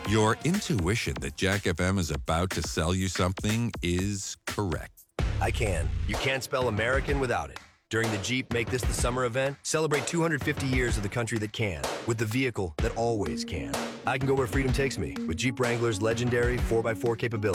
Your intuition that Jack FM is about to sell you something is correct. I can. You can't spell American without it. During the Jeep Make This the Summer event, celebrate 250 years of the country that can, with the vehicle that always can. I can go where freedom takes me with Jeep Wrangler's legendary 4x4 capability.